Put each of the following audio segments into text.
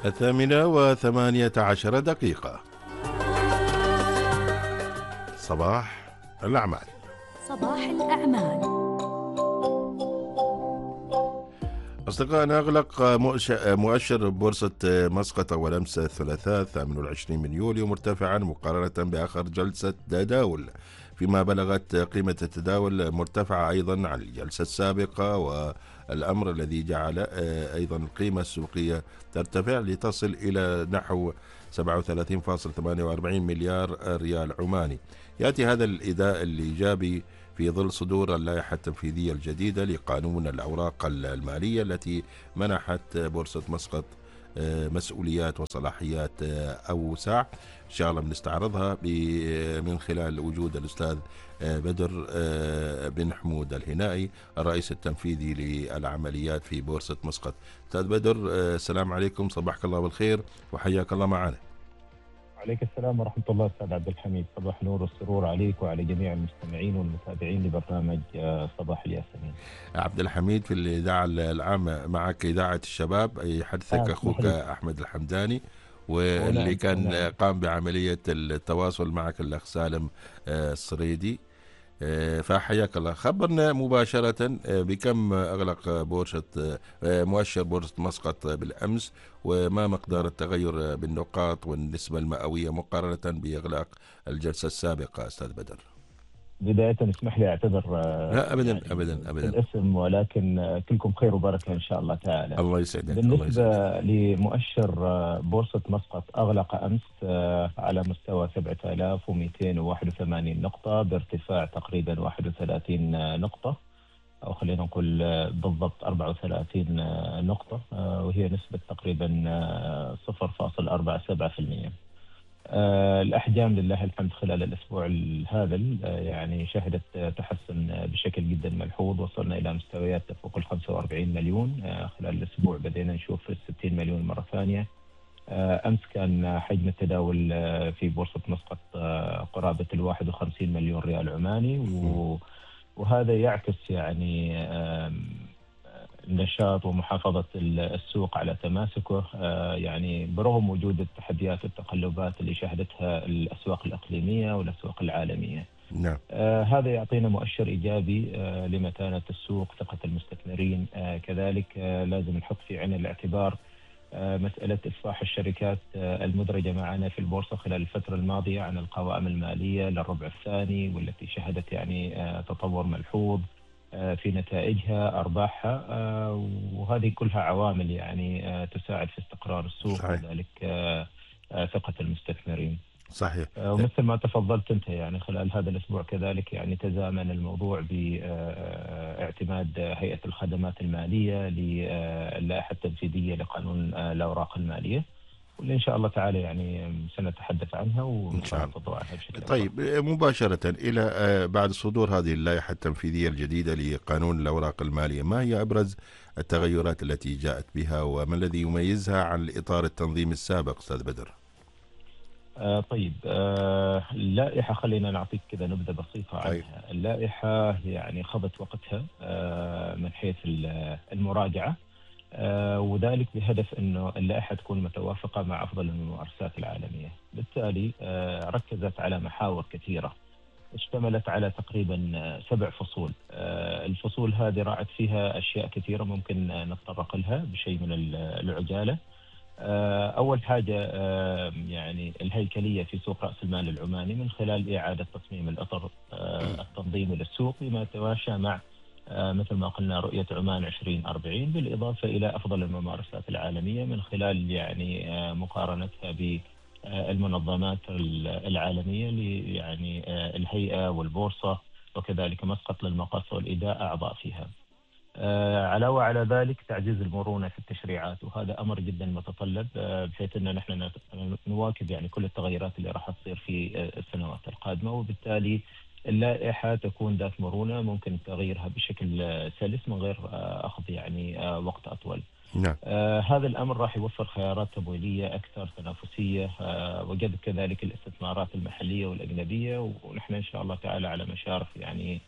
8:18. صباح الأعمال. صباح الأعمال. أصدقائنا، أغلق مؤشر بورصة مسقط أول أمس الثلاثاء 28 من يوليو مرتفعا مقارنة بآخر جلسة تداول، فيما بلغت قيمة التداول مرتفعة أيضا عن الجلسة السابقة، والأمر الذي جعل أيضا القيمة السوقية ترتفع لتصل إلى نحو 37.48 مليار ريال عماني. يأتي هذا الإداء الإيجابي في ظل صدور اللائحة التنفيذية الجديدة لقانون الأوراق المالية التي منحت بورصة مسقط مسؤوليات وصلاحيات أوسع. إن شاء الله بنستعرضها من خلال وجود الأستاذ بدر بن حمود الهنائي، الرئيس التنفيذي للعمليات في بورصة مسقط. أستاذ بدر، السلام عليكم، صباحك الله بالخير وحياك الله معنا. عليك السلام ورحمة الله أستاذ عبد الحميد، صباح النور والسرور عليك وعلى جميع المستمعين والمتابعين لبرنامج صباح الياسمين. عبد الحميد في الإذاعة العامة، معك إذاعة الشباب، يحدثك أخوك أحمد الحمداني، واللي كان قام بعملية التواصل معك الأخ سالم الصريدي. فحياك الله. خبرنا مباشرة بكم أغلق مؤشر بورصة مسقط بالأمس، وما مقدار التغير بالنقاط والنسبة المئوية مقارنة بإغلاق الجلسة السابقة أستاذ بدر؟ بداية اسمح لي أعتذر لا أبدا يعني أبدا الاسم، ولكن كلكم خير وبركة إن شاء الله تعالى. الله يسعدك. بالنسبة لمؤشر بورصة مسقط، أغلق أمس على مستوى 7281 نقطة بارتفاع تقريبا 31 نقطة، أو خلينا نقول بالضبط 34 نقطة، وهي نسبة تقريبا 0.47%. الأحجام لله الحمد خلال الأسبوع هذا يعني شهدت تحسن بشكل جدا ملحوظ، وصلنا إلى مستويات تفوق 45 مليون. خلال الأسبوع بدينا نشوف 60 مليون مرة ثانية. أمس كان حجم التداول في بورصة مسقط قرابة 51 مليون ريال عماني، وهذا يعكس يعني النشاط ومحافظة السوق على تماسكه، يعني برغم وجود التحديات والتقلبات اللي شهدتها الأسواق الإقليمية والأسواق العالمية. نعم. هذا يعطينا مؤشر إيجابي لمتانة السوق، ثقة المستثمرين. كذلك لازم نحط في عين الاعتبار مسألة إصلاح الشركات المدرجة معنا في البورصة خلال الفترة الماضية عن القوائم المالية للربع الثاني، والتي شهدت يعني تطور ملحوظ في نتائجها، أرباحها، وهذه كلها عوامل يعني تساعد في استقرار السوق، وذلك ثقة المستثمرين. صحيح. ومثل ما تفضلت أنت يعني خلال هذا الأسبوع كذلك يعني تزامن الموضوع باعتماد هيئة الخدمات المالية للائحة التنفيذية لقانون الأوراق المالية، واللي إن شاء الله تعالى يعني سنتحدث عنها ونفضل عنها بشكل طيب مباشرة إلى بعد صدور هذه اللائحة التنفيذية الجديدة لقانون الأوراق المالية، ما هي أبرز التغيرات التي جاءت بها، وما الذي يميزها عن الإطار التنظيمي السابق أستاذ بدر؟ طيب، اللائحة خلينا نعطيك كذا نبذة بسيطة عنها. اللائحة يعني خذت وقتها من حيث المراجعة، وذلك بهدف أنه اللائحة تكون متوافقة مع أفضل الممارسات العالمية. بالتالي ركزت على محاور كثيرة اشتملت على تقريبا 7 فصول. الفصول هذه راعت فيها أشياء كثيرة ممكن نتطرق لها بشيء من العجالة. أول حاجة يعني الهيكلية في سوق رأس المال العماني من خلال إعادة تصميم الإطار التنظيمي للسوق بما يتماشى مع مثل ما قلنا رؤية عمان 2040، بالإضافة إلى أفضل الممارسات العالمية من خلال يعني مقارنتها بالمنظمات العالمية يعني الهيئة والبورصة وكذلك مسقط للمقاصة والإيداء أعضاء فيها. علاوة على ذلك تعزيز المرونة في التشريعات، وهذا أمر جدا متطلب بحيث أن نحن نواكب يعني كل التغيرات اللي راح تصير في السنوات القادمة، وبالتالي اللائحة تكون ذات مرونة ممكن تغييرها بشكل سلس من غير أخذ يعني وقت أطول. نعم. هذا الأمر راح يوفر خيارات تمويلية أكثر تنافسية، وجذب كذلك الاستثمارات المحلية والأجنبية، ونحن إن شاء الله تعالى على مشارف يعني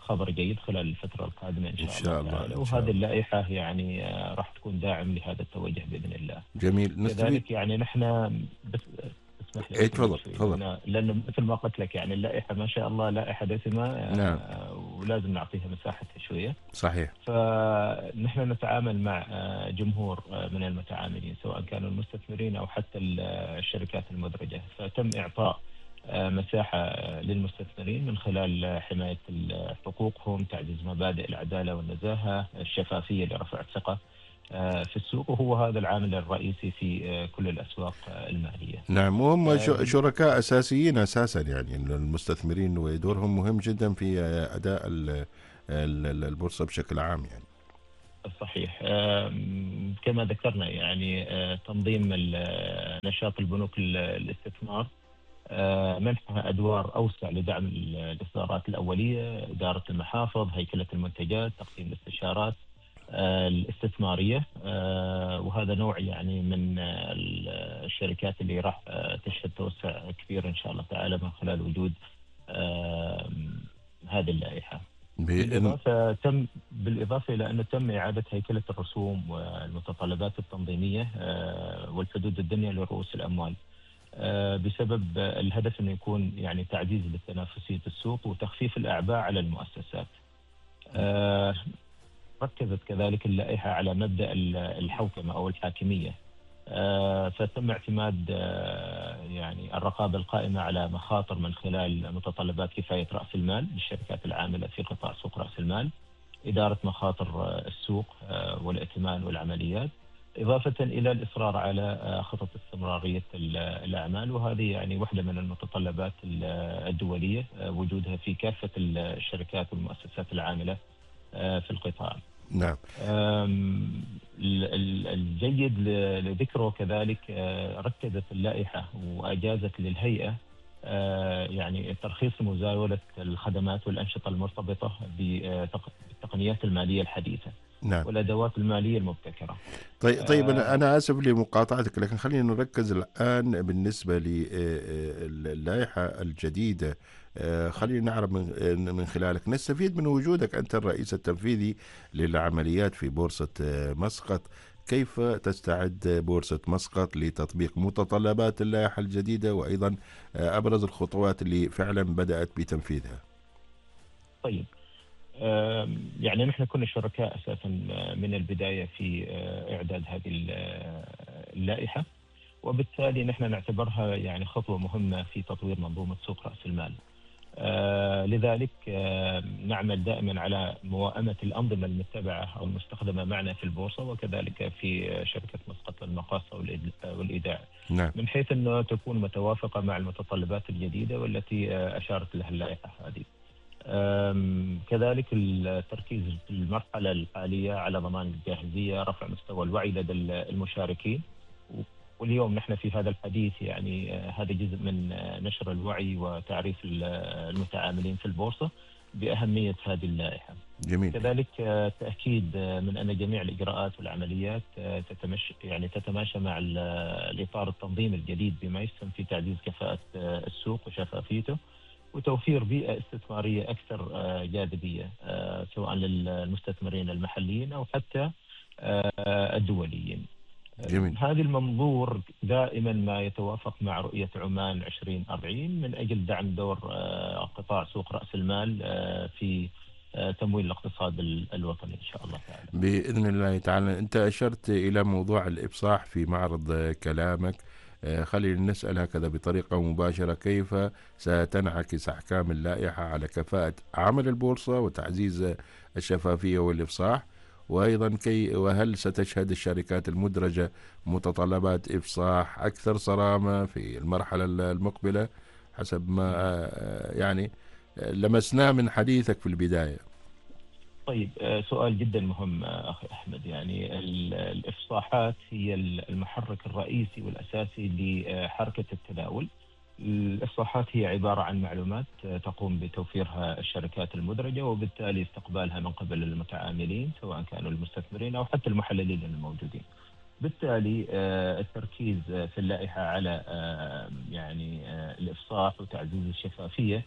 خبر جيد خلال الفترة القادمة إن إن شاء شاء الله الله، تعالى، إن شاء وهذه الله. اللائحة يعني راح تكون داعم لهذا التوجه بإذن الله. جميل، نستفيد. كذلك يعني نحن بس اسمح لي إيه، أكمل تفضل شوي، تفضل. لأنه مثل ما قلت لك يعني اللائحة ما شاء الله لائحة دسمة، نعم، ولازم نعطيها مساحتها شوية. صحيح. فنحن نتعامل مع جمهور من المتعاملين، سواء كانوا المستثمرين أو حتى الشركات المدرجة، فتم إعطاء مساحة للمستثمرين من خلال حماية حقوقهم، تعزيز مبادئ العدالة والنزاهة، الشفافية لرفع الثقة في السوق، وهو هذا العامل الرئيسي في كل الأسواق المالية. نعم، وهم بال- شركاء أساسيين أساسا، يعني المستثمرين ودورهم مهم جدا في أداء البورصة بشكل عام يعني. صحيح. كما ذكرنا يعني تنظيم نشاط البنوك الاستثمار منحها أدوار أوسع لدعم الإصدارات الأولية، إدارة المحافظ، هيكلة المنتجات، تقديم الاستشارات الاستثمارية، وهذا نوع يعني من الشركات اللي راح تشهد توسع كبير إن شاء الله تعالى من خلال وجود هذه اللائحة. بإذن. بالإضافة إلى أنه تم إعادة هيكلة الرسوم والمتطلبات التنظيمية والحدود الدنيا لرؤوس الأموال، بسبب الهدف أنه يكون يعني تعزيز لتنافسية السوق وتخفيف الأعباء على المؤسسات. ركزت كذلك اللائحة على مبدأ الحوكمة أو الحاكمية، فتم اعتماد يعني الرقابة القائمة على مخاطر من خلال متطلبات كفاية رأس المال للشركات العاملة في قطاع سوق رأس المال، إدارة مخاطر السوق والائتمان والعمليات، إضافة إلى الإصرار على خطط استمرارية الأعمال، وهذه يعني واحدة من المتطلبات الدولية وجودها في كافة الشركات والمؤسسات العاملة في القطاع. نعم. الجيد لذكره كذلك ركزت اللائحة وأجازت للهيئة يعني ترخيص مزاولة الخدمات والأنشطة المرتبطة بالتقنيات المالية الحديثة نعم. والأدوات المالية المبتكرة. طيب، أنا آسف لمقاطعتك، لكن خلينا نركز الآن بالنسبة للائحة الجديدة. خلينا نعرف من خلالك، نستفيد من وجودك أنت الرئيس التنفيذي للعمليات في بورصة مسقط. كيف تستعد بورصة مسقط لتطبيق متطلبات اللائحة الجديدة، وأيضا أبرز الخطوات اللي فعلا بدأت بتنفيذها؟ طيب، يعني نحن كنا شركاء أساسا من البداية في إعداد هذه اللائحة، وبالتالي نحن نعتبرها يعني خطوة مهمة في تطوير منظومة سوق رأس المال. لذلك نعمل دائما على موائمة الأنظمة المتبعة أو المستخدمة معنا في البورصة، وكذلك في شركة مسقط للمقاصة والإيداع، نعم. من حيث أنه تكون متوافقة مع المتطلبات الجديدة والتي أشارت لها اللائحة هذه. كذلك التركيز في المرحلة الحالية على ضمان الجاهزية، رفع مستوى الوعي لدى المشاركين، واليوم نحن في هذا الحديث يعني هذا جزء من نشر الوعي وتعريف المتعاملين في البورصة بأهمية هذه اللائحة. جميل. كذلك تأكيد من أن جميع الإجراءات والعمليات تتماشى مع الإطار التنظيمي الجديد بما يسهم في تعزيز كفاءة السوق وشفافيته، وتوفير بيئة استثمارية أكثر جاذبية سواء للمستثمرين المحليين أو حتى الدوليين. جميل. هذا المنظور دائما ما يتوافق مع رؤية عمان 2040 من أجل دعم دور قطاع سوق رأس المال في تمويل الاقتصاد الوطني إن شاء الله تعالى. بإذن الله تعالى. أنت أشرت إلى موضوع الإفصاح في معرض كلامك. خلينا نسأل هكذا بطريقة مباشرة، كيف ستنعكس أحكام اللائحة على كفاءة عمل البورصة وتعزيز الشفافية والإفصاح؟ وأيضا وهل ستشهد الشركات المدرجة متطلبات إفصاح أكثر صرامة في المرحلة المقبلة حسب ما يعني لمسناه من حديثك في البداية؟ طيب، سؤال جدا مهم أخي أحمد. يعني الإفصاحات هي المحرك الرئيسي والأساسي لحركة التداول. الإفصاحات هي عبارة عن معلومات تقوم بتوفيرها الشركات المدرجة، وبالتالي استقبالها من قبل المتعاملين سواء كانوا المستثمرين أو حتى المحللين الموجودين. بالتالي التركيز في اللائحة على يعني الإفصاح وتعزيز الشفافية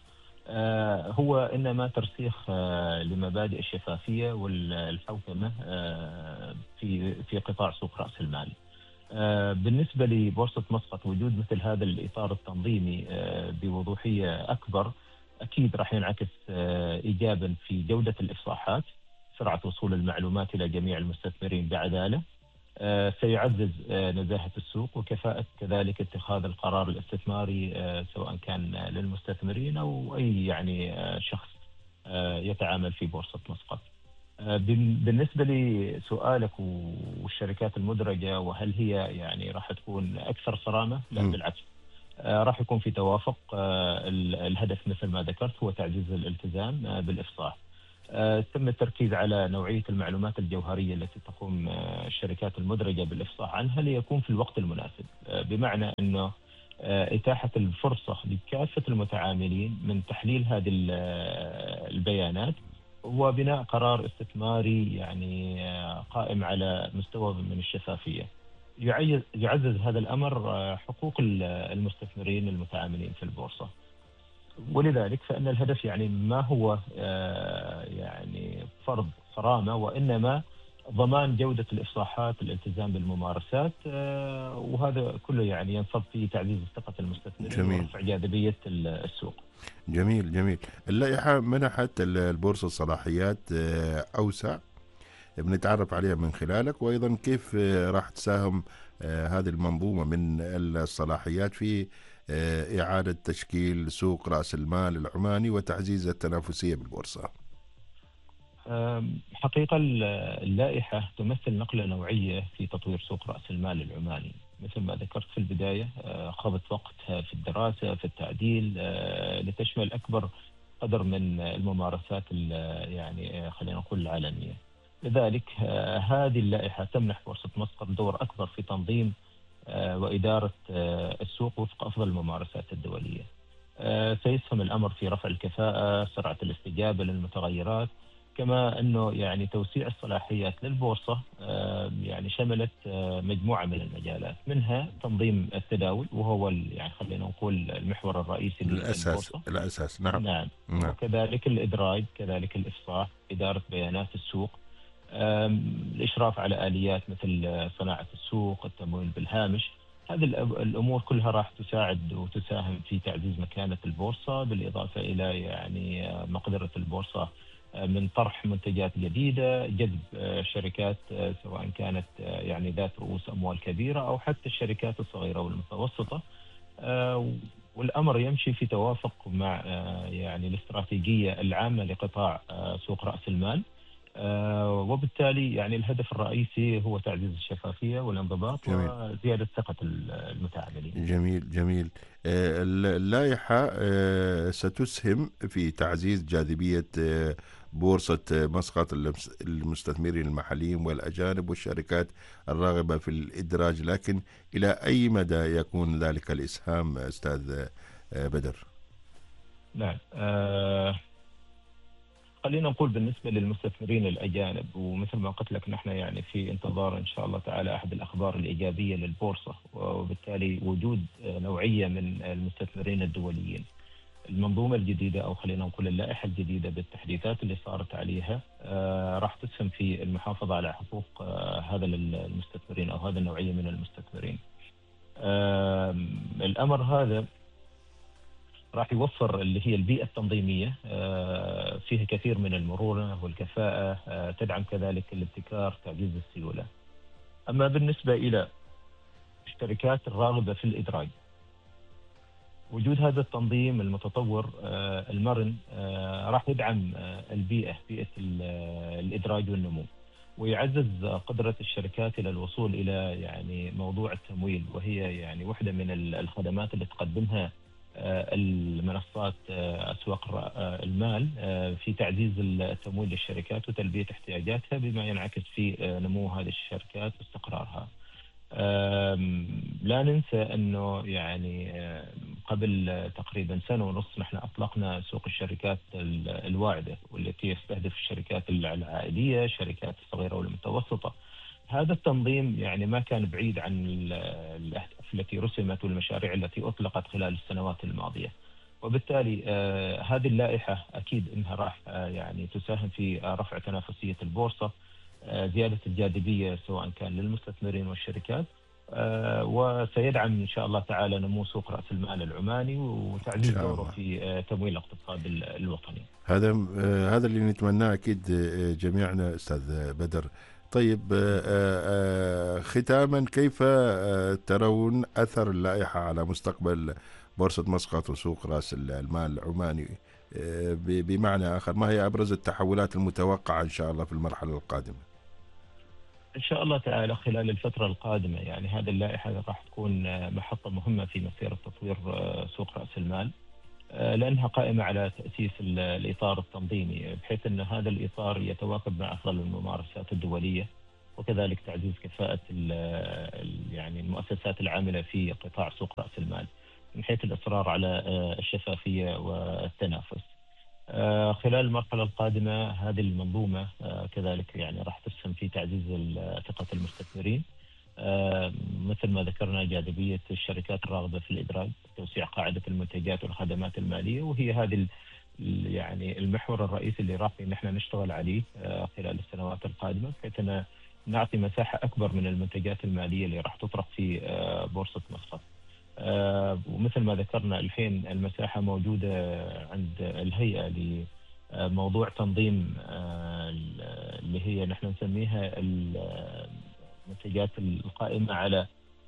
هو إنما ترسيخ لمبادئ الشفافية والحوكمة في قطاع سوق رأس المال. بالنسبة لبورصة مسقط، وجود مثل هذا الإطار التنظيمي بوضوحية أكبر أكيد راح ينعكس إيجابا في جودة الإفصاحات، سرعة وصول المعلومات إلى جميع المستثمرين بعدالة. سيعزز نزاهة السوق وكفاءة كذلك اتخاذ القرار الاستثماري، سواء كان للمستثمرين أو أي يعني شخص يتعامل في بورصة مسقط. بالنسبة لسؤالك والشركات المدرجة وهل هي يعني راح تكون أكثر صرامة؟ لا بالعكس، راح يكون في توافق. الهدف مثل ما ذكرت هو تعزيز الالتزام بالإفصاح. تم التركيز على نوعية المعلومات الجوهرية التي تقوم الشركات المدرجة بالإفصاح عنها ليكون في الوقت المناسب، بمعنى أنه إتاحة الفرصة لكافة المتعاملين من تحليل هذه البيانات وبناء قرار استثماري يعني قائم على مستوى من الشفافية. يعزز هذا الأمر حقوق المستثمرين المتعاملين في البورصة. ولذلك فإن الهدف يعني ما هو يعني فرض صرامة، وإنما ضمان جودة الإفصاحات، الالتزام بالممارسات، وهذا كله يعني ينصب في تعزيز ثقة المستثمرين ورفع جاذبية السوق. جميل جميل. اللائحة منحت البورصة صلاحيات أوسع بنتعرف عليها من خلالك، وأيضا كيف راح تساهم هذه المنظومة من الصلاحيات في إعادة تشكيل سوق رأس المال العماني وتعزيز التنافسية بالبورصة. حقيقة اللائحة تمثل نقلة نوعية في تطوير سوق رأس المال العماني. مثل ما ذكرت في البداية، خضت وقتها في الدراسة في التعديل لتشمل أكبر قدر من الممارسات يعني خلينا نقول العالمية. لذلك هذه اللائحة تمنح بورصة مسقط دور أكبر في تنظيم وإدارة السوق وفق أفضل الممارسات الدولية. سيسهم الأمر في رفع الكفاءة، سرعة الاستجابة للمتغيرات، كما أنه يعني توسيع الصلاحيات للبورصة يعني شملت مجموعة من المجالات، منها تنظيم التداول وهو يعني خلينا نقول المحور الرئيسي للبورصة. الأساس نعم. نعم. وكذلك الإدراج، كذلك الإفصاح، إدارة بيانات السوق، الإشراف على آليات مثل صناعة السوق، التمويل بالهامش. هذه الأمور كلها راح تساعد وتساهم في تعزيز مكانة البورصة، بالإضافة إلى يعني مقدرة البورصة من طرح منتجات جديدة، جذب شركات سواء كانت يعني ذات رؤوس أموال كبيرة أو حتى الشركات الصغيرة والمتوسطة. والأمر يمشي في توافق مع يعني الاستراتيجية العامة لقطاع سوق رأس المال. وبالتالي يعني الهدف الرئيسي هو تعزيز الشفافية والانضباط وزيادة ثقة المتعاملين. جميل جميل. اللائحة ستسهم في تعزيز جاذبية بورصة مسقط المستثمرين المحليين والأجانب والشركات الراغبة في الإدراج، لكن إلى أي مدى يكون ذلك الإسهام أستاذ بدر؟ نعم، خلينا نقول بالنسبة للمستثمرين الأجانب، ومثل ما قلت لك نحن يعني في انتظار إن شاء الله تعالى أحد الأخبار الإيجابية للبورصة، وبالتالي وجود نوعية من المستثمرين الدوليين. المنظومة الجديدة أو خلينا نقول اللائحة الجديدة بالتحديثات اللي صارت عليها راح تسهم في المحافظة على حقوق هذا المستثمرين أو هذا النوعية من المستثمرين. الأمر هذا راح يوفر اللي هي البيئة التنظيمية فيها كثير من المرونة والكفاءة، تدعم كذلك الابتكار، تعزيز السيولة. أما بالنسبة إلى الشركات الراغبة في الإدراج، وجود هذا التنظيم المتطور المرن راح يدعم بيئة الإدراج والنمو، ويعزز قدرة الشركات إلى الوصول إلى يعني موضوع التمويل، وهي يعني واحدة من الخدمات اللي تقدمها المنصات أسواق المال في تعزيز التمويل للشركات وتلبية احتياجاتها، بما ينعكس في نمو هذه الشركات واستقرارها. لا ننسى أنه يعني قبل تقريبا سنة ونص نحن أطلقنا سوق الشركات الواعدة، والتي يستهدف الشركات العائلية، الشركات الصغيرة والمتوسطة. هذا التنظيم يعني ما كان بعيد عن الأهداف التي رسمت والمشاريع التي أطلقت خلال السنوات الماضية. وبالتالي هذه اللائحة أكيد أنها راح يعني تساهم في رفع تنافسية البورصة، زيادة الجاذبية سواء كان للمستثمرين والشركات، وسيدعم إن شاء الله تعالى نمو سوق رأس المال العماني إن وتعزيز شاء دوره الله. في تمويل الاقتصاد الوطني. هذا اللي نتمناه أكيد جميعنا أستاذ بدر. طيب، ختاما، كيف ترون أثر اللائحة على مستقبل بورصة مسقط وسوق رأس المال العماني؟ بمعنى آخر، ما هي أبرز التحولات المتوقعة إن شاء الله في المرحلة القادمة؟ إن شاء الله تعالى خلال الفترة القادمة يعني هذه اللائحة راح تكون محطة مهمة في مسيرة تطوير سوق رأس المال، لأنها قائمة على تأسيس الإطار التنظيمي، بحيث أن هذا الإطار يتواكب مع أفضل الممارسات الدولية، وكذلك تعزيز كفاءة يعني المؤسسات العاملة في قطاع سوق رأس المال من حيث الإصرار على الشفافية والتنافس. خلال المرحلة القادمة هذه المنظومة كذلك يعني راح تسهم في تعزيز ثقة المستثمرين، مثل ما ذكرنا جاذبية الشركات الراغبة في الإدراج، توسيع قاعدة المنتجات والخدمات المالية، وهي هذه يعني المحور الرئيسي اللي راح نحن نشتغل عليه خلال السنوات القادمة، بحيث أن نعطي مساحة أكبر من المنتجات المالية اللي راح تطرح في بورصة مسقط. ومثل ما ذكرنا الحين المساحة موجودة عند الهيئة لموضوع تنظيم اللي هي نحن نسميها المنتجات القائمة على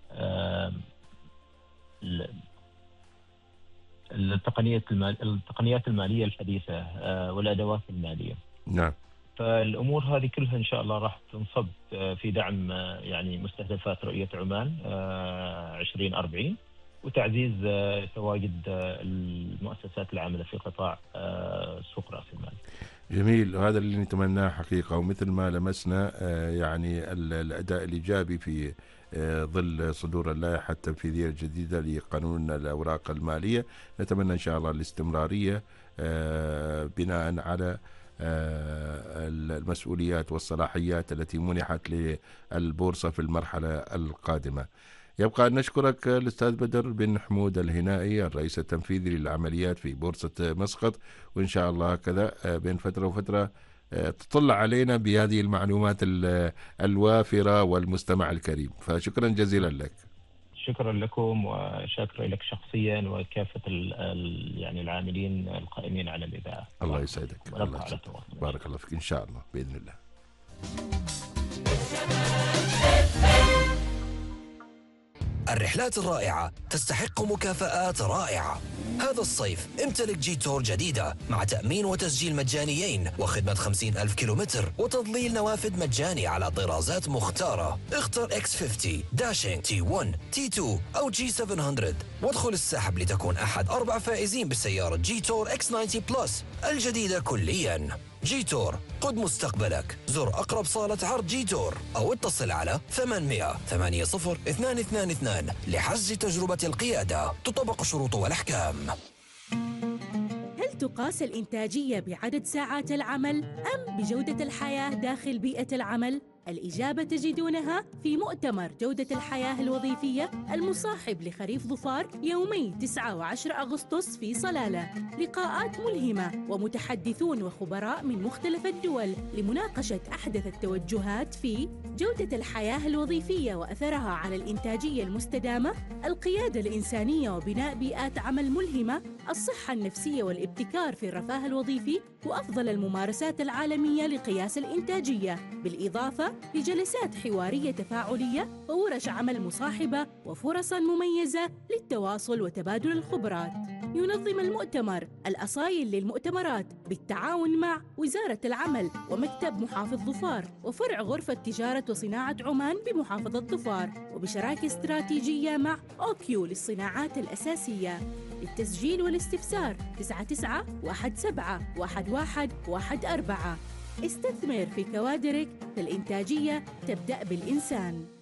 التقنيات المالية الحديثة والأدوات المالية. نعم. فالأمور هذه كلها إن شاء الله راح تنصب في دعم يعني مستهدفات رؤية عمان 2040 وتعزيز تواجد المؤسسات العاملة في قطاع سوق رأس المال. جميل، وهذا اللي نتمناه حقيقة. ومثل ما لمسنا يعني الأداء الإيجابي في ظل صدور اللائحة التنفيذية الجديدة لقانون الأوراق المالية، نتمنى إن شاء الله الاستمرارية بناء على المسؤوليات والصلاحيات التي منحت للبورصة في المرحلة القادمة. يبقى أن نشكرك الأستاذ بدر بن حمود الهنائي، الرئيس التنفيذي للعمليات في بورصة مسقط، وإن شاء الله كذا بين فترة وفترة تطلع علينا بهذه المعلومات الوافرة والمستمع الكريم. فشكرا جزيلا لك. شكرا لكم، وشكرا لك شخصيا وكافة يعني العاملين القائمين على الإذاعة. الله يسعدك. الله يسعدك. بارك الله فيك. إن شاء الله بإذن الله. الرحلات الرائعة تستحق مكافآت رائعة. هذا الصيف امتلك جيتور جديدة مع تأمين وتسجيل مجانيين وخدمة 50,000 كيلومتر وتضليل نوافذ مجاني على طرازات مختارة. اختر X50 داشينج T1 T2 أو G700 وادخل السحب لتكون أحد 4 فائزين بسيارة جيتور X90 بلس الجديدة كلياً. جيتور، قد مستقبلك. زر أقرب صالة عرض جيتور أو اتصل على 800-80-222 لحجز تجربة القيادة. تطبق الشروط والأحكام. هل تقاس الإنتاجية بعدد ساعات العمل أم بجودة الحياة داخل بيئة العمل؟ الإجابة تجدونها في مؤتمر جودة الحياة الوظيفية المصاحب لخريف ظفار يومي 9 و10 أغسطس في صلالة. لقاءات ملهمة ومتحدثون وخبراء من مختلف الدول لمناقشة أحدث التوجهات في جودة الحياة الوظيفية وأثرها على الإنتاجية المستدامة، القيادة الإنسانية وبناء بيئات عمل ملهمة، الصحة النفسية والابتكار في الرفاه الوظيفي، وأفضل الممارسات العالمية لقياس الإنتاجية، بالإضافة لجلسات حوارية تفاعلية وورش عمل مصاحبة وفرصاً مميزة للتواصل وتبادل الخبرات. ينظم المؤتمر الأصايل للمؤتمرات بالتعاون مع وزارة العمل ومكتب محافظ ظفار وفرع غرفة تجارة وصناعة عمان بمحافظة ظفار، وبشراكة استراتيجية مع أوكيو للصناعات الأساسية. للتسجيل والاستفسار 99-17-11-14. استثمر في كوادرك، فالإنتاجية تبدأ بالإنسان.